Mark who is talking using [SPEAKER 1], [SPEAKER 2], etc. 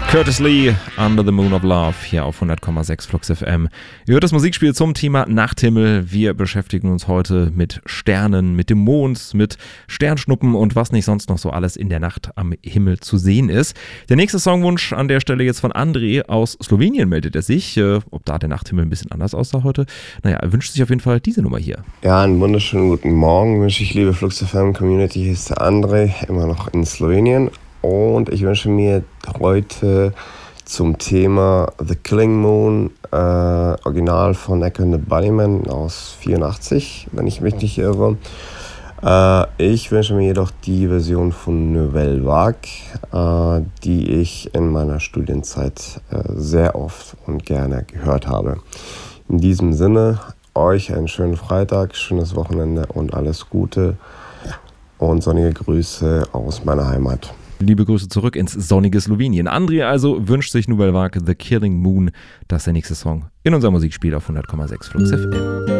[SPEAKER 1] Curtis Lee, Under the Moon of Love, hier auf 100,6 Flux FM. Ihr hört das Musikspiel zum Thema Nachthimmel. Wir beschäftigen uns heute mit Sternen, mit dem Mond, mit Sternschnuppen und was nicht sonst noch so alles in der Nacht am Himmel zu sehen ist. Der nächste Songwunsch an der Stelle jetzt von André aus Slowenien meldet er sich. Ob da der Nachthimmel ein bisschen anders aussah heute? Naja, er wünscht sich auf jeden Fall diese Nummer hier.
[SPEAKER 2] Ja, einen wunderschönen guten Morgen wünsche ich, liebe Flux FM Community. Hier ist der André, immer noch in Slowenien. Und ich wünsche mir heute zum Thema The Killing Moon, Original von Echo and the Bunnymen aus 84, wenn ich mich nicht irre. Ich wünsche mir jedoch die Version von Nouvelle Vague, die ich in meiner Studienzeit sehr oft und gerne gehört habe. In diesem Sinne, euch einen schönen Freitag, schönes Wochenende und alles Gute und sonnige Grüße aus meiner Heimat.
[SPEAKER 1] Liebe Grüße zurück ins sonnige Slowenien. André also wünscht sich Nouvelle Vague, The Killing Moon. Das ist der nächste Song in unserem Musikspiel auf 100,6 Flux FM.